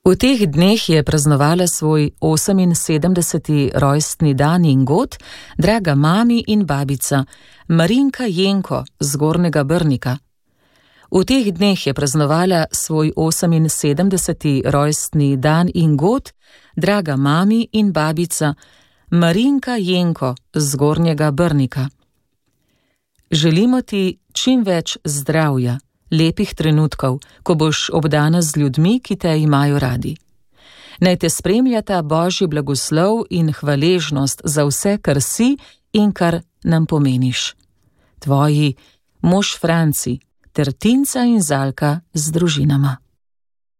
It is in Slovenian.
V teh dneh je praznovala svoj 78. rojstni dan in god draga mami in babica Marinka Jenko z Gornjega Brnika. V teh dneh je praznovala svoj 78. rojstni dan in god draga mami in babica Marinka Jenko z Gornjega Brnika. Želimo ti čim več zdravja, lepih trenutkov, ko boš obdana z ljudmi, ki te imajo radi. Naj te spremljata Božji blagoslov in hvaležnost za vse, kar si in kar nam pomeniš. Tvoji mož Franci ter Tinca in Zalka z družinama.